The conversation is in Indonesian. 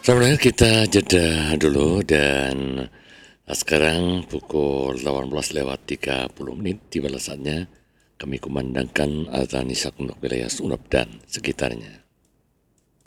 Sebenarnya kita jeda dulu dan sekarang pukul 18:30 tiba saatnya kami kumandangkan azan isya untuk wilayah Sunab dan sekitarnya.